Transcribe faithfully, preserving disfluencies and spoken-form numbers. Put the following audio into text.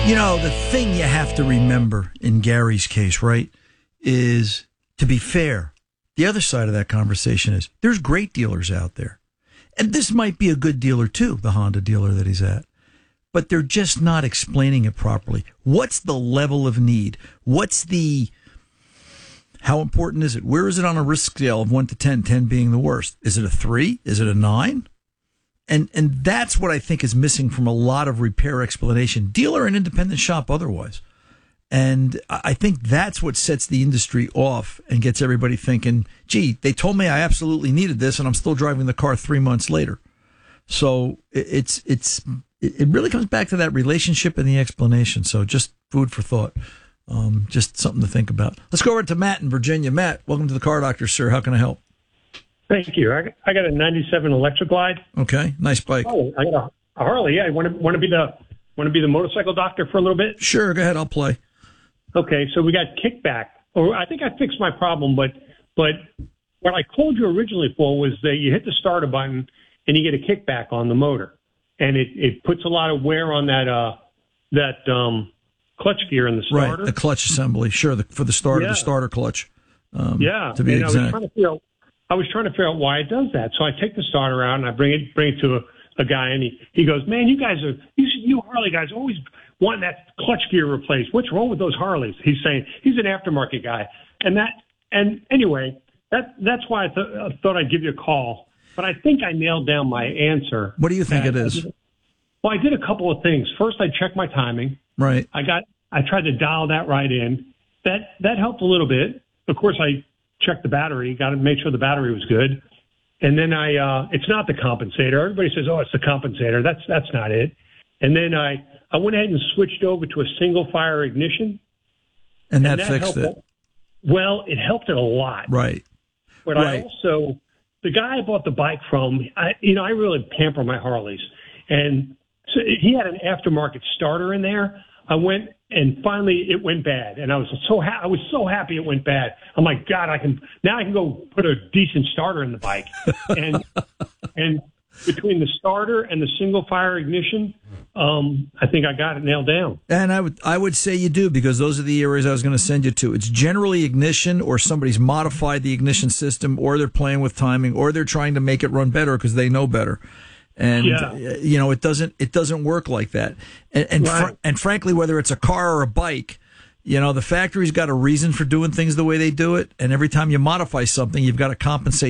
You know, the thing you have to remember in Gary's case, right, is to be fair. The other side of that conversation is there's great dealers out there. And this might be a good dealer too, the Honda dealer that he's at. But they're just not explaining it properly. What's the level of need? What's the, how important is it? Where is it on a risk scale of one to ten, ten being the worst? Is it a three? Is it a nine? And and that's what I think is missing from a lot of repair explanation, dealer and independent shop otherwise. And I think that's what sets the industry off and gets everybody thinking, gee, they told me I absolutely needed this and I'm still driving the car three months later. So it's it's it really comes back to that relationship and the explanation. So just food for thought, um, just something to think about. Let's go over to Matt in Virginia. Matt, welcome to the Car Doctor, sir. How can I help? Thank you. I, I got a ninety-seven Electra Glide. Okay, nice bike. Oh, I got a, a Harley. I want to want to be the want to be the motorcycle doctor for a little bit. Sure, go ahead. I'll play. Okay, so we got kickback. Or I think I fixed my problem, but but what I called you originally for was that you hit the starter button and you get a kickback on the motor, and it, it puts a lot of wear on that uh that um clutch gear in the starter. Right, the clutch assembly. Sure, the, for the starter, yeah. the starter clutch. Um, yeah, to be and exact. I was trying to figure out, I was trying to figure out why it does that. So I take the starter out and I bring it bring it to a, a guy, and he, he goes, "Man, you guys are you you Harley guys always wanting that clutch gear replaced. What's wrong with those Harleys?" He's saying he's an aftermarket guy, and that and anyway, that that's why I, th- I thought I'd give you a call. But I think I nailed down my answer. What do you think it is? Well, I did a couple of things. First, I checked my timing. Right. I got I tried to dial that right in. That that helped a little bit. Of course, I checked the battery, got to make sure the battery was good. And then I, uh, it's not the compensator. Everybody says, oh, it's the compensator. That's, that's not it. And then I, I went ahead and switched over to a single fire ignition. And that, and that fixed it. it. Well, it helped it a lot. Right. But right. I also, the guy I bought the bike from, I, you know, I really pamper my Harleys. And so he had an aftermarket starter in there. I went and finally it went bad, and I was so ha- I was so happy it went bad. I'm like, God, I can now I can go put a decent starter in the bike, and and between the starter and the single fire ignition, um, I think I got it nailed down. And I would I would say you do, because those are the areas I was going to send you to. It's generally ignition, or somebody's modified the ignition system, or they're playing with timing, or they're trying to make it run better because they know better. And, yeah. you know, it doesn't, it doesn't work like that. And, and, right. fr- and frankly, whether it's a car or a bike, you know, the factory's got a reason for doing things the way they do it. And every time you modify something, you've got to compensate